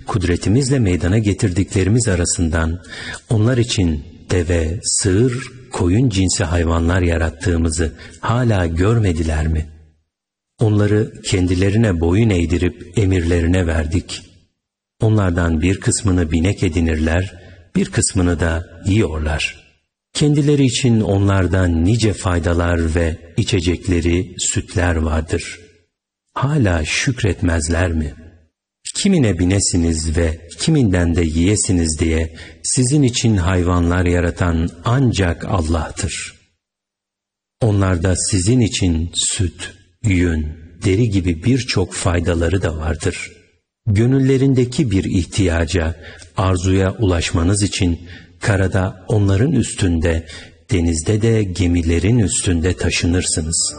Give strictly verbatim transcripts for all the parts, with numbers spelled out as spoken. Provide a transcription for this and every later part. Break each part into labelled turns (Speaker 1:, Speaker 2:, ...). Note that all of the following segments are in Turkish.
Speaker 1: kudretimizle meydana getirdiklerimiz arasından onlar için deve, sığır, koyun cinsi hayvanlar yarattığımızı hala görmediler mi? Onları kendilerine boyun eğdirip emirlerine verdik. Onlardan bir kısmını binek edinirler, bir kısmını da yiyorlar. Kendileri için onlardan nice faydalar ve içecekleri, sütler vardır. Hala şükretmezler mi? Kimine binesiniz ve kiminden de yiyesiniz diye sizin için hayvanlar yaratan ancak Allah'tır. Onlarda sizin için süt, yün, deri gibi birçok faydaları da vardır. Gönüllerindeki bir ihtiyaca, arzuya ulaşmanız için karada onların üstünde, denizde de gemilerin üstünde taşınırsınız.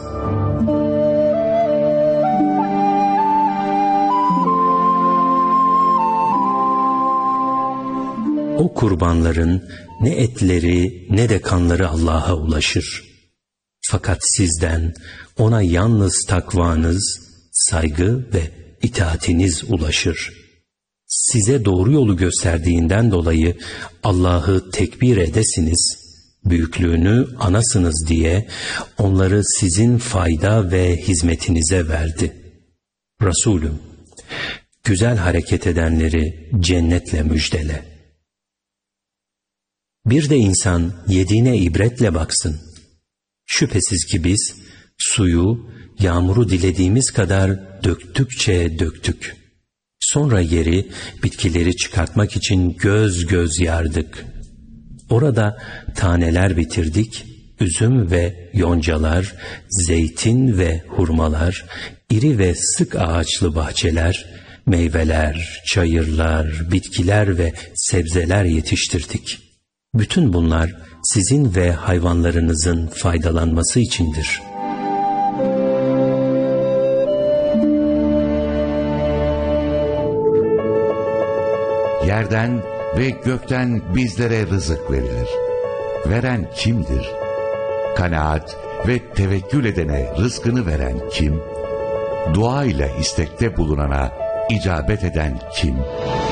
Speaker 1: O kurbanların ne etleri ne de kanları Allah'a ulaşır. Fakat sizden ona yalnız takvanız, saygı ve itaatiniz ulaşır. Size doğru yolu gösterdiğinden dolayı Allah'ı tekbir edesiniz, büyüklüğünü anasınız diye onları sizin fayda ve hizmetinize verdi. Resulüm, güzel hareket edenleri cennetle müjdele. Bir de insan yediğine ibretle baksın. Şüphesiz ki biz suyu, yağmuru dilediğimiz kadar döktükçe döktük. Sonra yeri, bitkileri çıkartmak için göz göz yardık. Orada taneler bitirdik, üzüm ve yoncalar, zeytin ve hurmalar, iri ve sık ağaçlı bahçeler, meyveler, çayırlar, bitkiler ve sebzeler yetiştirdik. Bütün bunlar sizin ve hayvanlarınızın faydalanması içindir.
Speaker 2: Yerden ve gökten bizlere rızık verilir. Veren kimdir? Kanaat ve tevekkül edene rızkını veren kim? Dua ile istekte bulunana icabet eden kim?